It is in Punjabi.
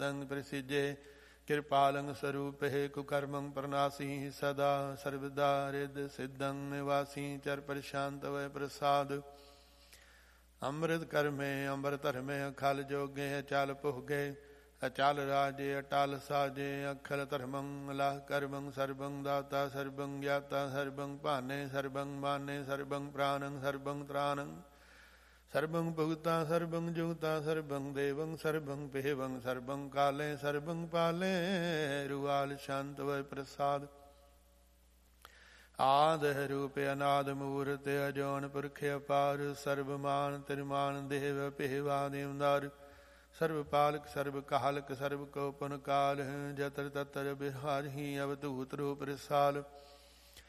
ਤੰਗ ਪ੍ਰਸਿਜੇ ਕਿਰਪਾਲੰ ਸਰੂਪਹਿ ਕੁਕਰਮੰ ਪ੍ਰਨਾਸੀ ਸਦਾ ਸਰਬਦਾ ਰਿਦ ਸਿੱਧੰ ਨਿਵਾਸੀ ਚਰ ਪ੍ਰਸ਼ਾਂਤ ਵੈ ਪ੍ਰਸਾਦ ਅੰਮ੍ਰਿਤ ਕਰਮੇ ਅੰਬਰ ਧਰਮੇ ਅਖਲ ਜੋਗੇ ਅਚਲ ਭੋਗੇ ਅਚਲ ਰਾਜੇ ਅਟਲ ਸਾਜੇ ਅਖਲ ਧਰਮੰ ਅਲਾਹ ਕਰਮੰ ਸਰਬੰ ਦਾਤਾ ਸਰਬੰ ਗਿਆਤਾ ਸਰਬੰ ਭਾਨੇ ਸਰਬੰ ਮਾਨੇ ਸਰਬੰ ਪ੍ਰਾਨੰ ਸਰਬੰ ਤ੍ਰਾਨੰ ਸਰਬੰ ਭੁਗਤਾ ਸਰਬੰ ਜੁਗਤਾ ਸਰਬੰ ਦੇਵੰ ਸਰਬੰ ਪੇਵੰ ਸਰਬੰ ਕਾਲੇ ਸਰਬੰ ਪਾਲੇ ਰੁਆਲ ਸ਼ਾਂਤ ਵੈ ਪ੍ਰਸਾਦ ਆਦ ਰੂਪ ਅਨਾਦ ਮੂਰਤ ਅਜੋਨ ਪੁਰਖ ਅਪਾਰ ਸਰਬ ਮਾਨ ਤਿਰਮਾਨ ਦੇਵ ਪੇਵਾ ਦੇਵਦਾਰ ਸਰਬ ਪਾਲਕ ਸਰਬ ਕਾਲਕ ਸਰਬ ਕੋ ਪੁਨ ਕਾਲ ਜਤਰ ਤਤਰ ਬਿਹਾਰੀ ਅਵਧੂਤ ਰੂਪ ਰਸਾਲ